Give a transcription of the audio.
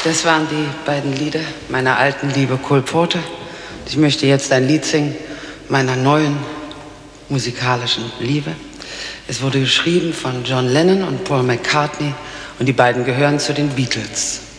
Das waren die beiden Lieder meiner alten Liebe Cole Porter. Ich möchte jetzt ein Lied singen meiner neuen musikalischen Liebe. Es wurde geschrieben von John Lennon und Paul McCartney und die beiden gehören zu den Beatles.